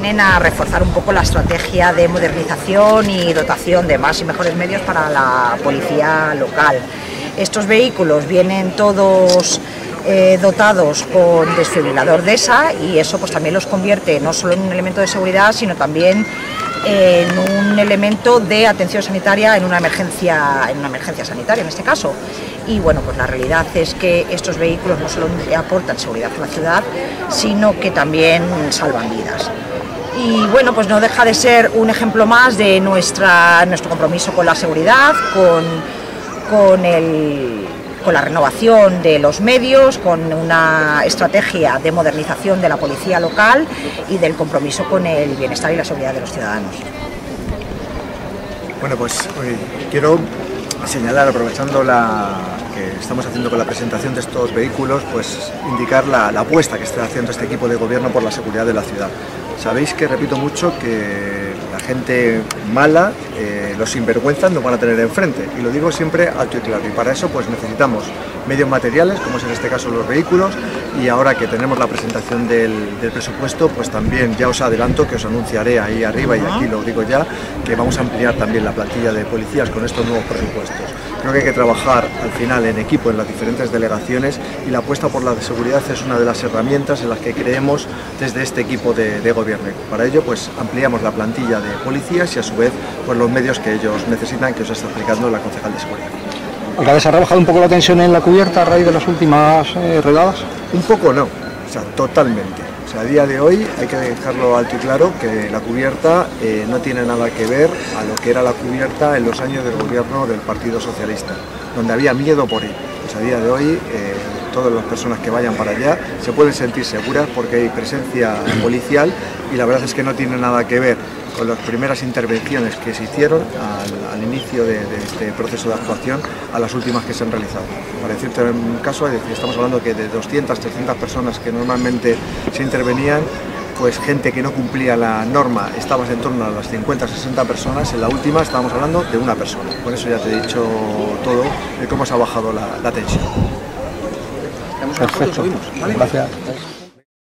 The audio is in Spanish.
vienen a reforzar un poco la estrategia de modernización y dotación de más y mejores medios para la policía local. Estos vehículos vienen todos dotados con desfibrilador DESA y eso pues también los convierte no solo en un elemento de seguridad, sino también en un elemento de atención sanitaria en una emergencia sanitaria en este caso. Y bueno, pues la realidad es que estos vehículos no solo aportan seguridad a la ciudad, sino que también salvan vidas. Y bueno, pues no deja de ser un ejemplo más de nuestro compromiso con la seguridad, con la renovación de los medios, con una estrategia de modernización de la policía local y del compromiso con el bienestar y la seguridad de los ciudadanos. Bueno, pues hoy quiero señalar, aprovechando que estamos haciendo con la presentación de estos vehículos, pues indicar la apuesta que está haciendo este equipo de gobierno por la seguridad de la ciudad. Sabéis que repito mucho que la gente mala, los sinvergüenzas nos van a tener enfrente, y lo digo siempre alto y claro, y para eso pues necesitamos medios materiales, como es en este caso los vehículos, y ahora que tenemos la presentación del presupuesto, pues también ya os adelanto que os anunciaré ahí arriba, y aquí lo digo ya, que vamos a ampliar también la plantilla de policías con estos nuevos presupuestos. Creo que hay que trabajar al final en equipo en las diferentes delegaciones, y la apuesta por la seguridad es una de las herramientas en las que creemos desde este equipo de gobierno. Para ello pues ampliamos la plantilla de policías y a su vez pues los medios que ellos necesitan, que os está explicando la concejal de seguridad. ¿Alcalde, se ha rebajado un poco la tensión en la cubierta a raíz de las últimas redadas? Un poco no, o sea, totalmente. O sea, a día de hoy hay que dejarlo alto y claro que la cubierta no tiene nada que ver a lo que era la cubierta en los años del gobierno del Partido Socialista, donde había miedo por ir. Pues a día de hoy todas las personas que vayan para allá se pueden sentir seguras porque hay presencia policial, y la verdad es que no tiene nada que ver con las primeras intervenciones que se hicieron al inicio de este proceso de actuación a las últimas que se han realizado. Para decirte un caso, estamos hablando que de 200, 300 personas que normalmente se intervenían, pues gente que no cumplía la norma estaba en torno a las 50, 60 personas, en la última estábamos hablando de una persona. Con eso ya te he dicho todo de cómo se ha bajado la tensión. Perfecto, ¿vale? Gracias.